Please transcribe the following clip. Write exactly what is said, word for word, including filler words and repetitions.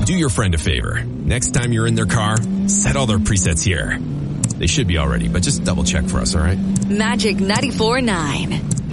do your friend a favor. Next time you're in their car, set all their presets here. They should be all ready, but just double check for us, all right? Magic ninety-four point nine.